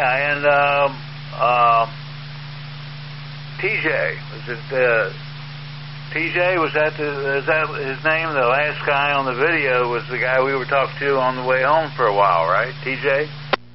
And TJ, was it TJ? Was that is that his name? The last guy on the video was the guy we were talking to on the way home for a while, right? TJ?